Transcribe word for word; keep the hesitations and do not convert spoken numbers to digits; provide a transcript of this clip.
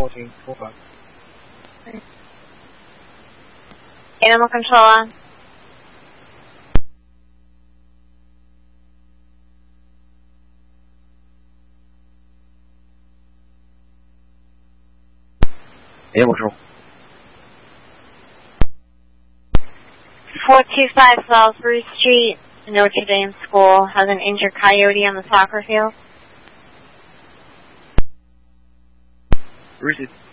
请出发。 Animal control on. Animal control. four two five Salisbury Street, Notre Dame School has an injured coyote on the soccer field. Receive.